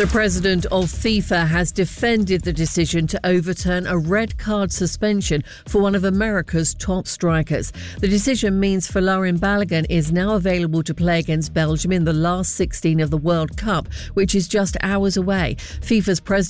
The president of FIFA has defended the decision to overturn a red card suspension for one of America's top strikers. The decision means Folarin Balogun is now available to play against Belgium in the last 16 of the World Cup, which is just hours away. FIFA's president